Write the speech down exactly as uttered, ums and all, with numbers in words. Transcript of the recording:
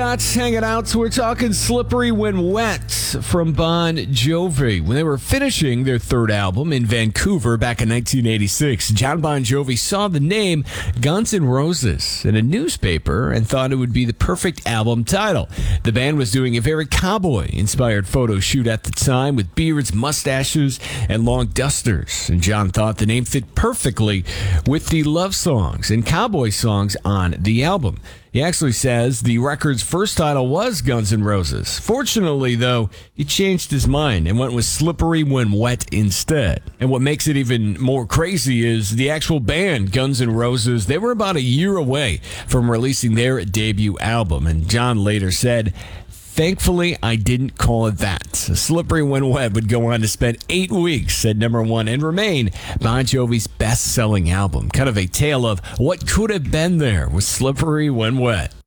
Scott hanging out. So we're talking Slippery When Wet from Bon Jovi. When they were finishing their third album in Vancouver back in nineteen eighty-six, John Bon Jovi saw the name Guns N' Roses in a newspaper and thought it would be the perfect album title. The band was doing a very cowboy-inspired photo shoot at the time with beards, mustaches, and long dusters. And John thought the name fit perfectly with the love songs and cowboy songs on the album. He actually says the record's first title was Guns N' Roses. Fortunately, though, he changed his mind and went with Slippery When Wet instead. And what makes it even more crazy is the actual band, Guns N' Roses, they were about a year away from releasing their debut album. And John later said, "Thankfully, I didn't call it that." Slippery When Wet would go on to spend eight weeks at number one and remain Bon Jovi's best-selling album. Kind of a tale of what could have been there with Slippery When Wet.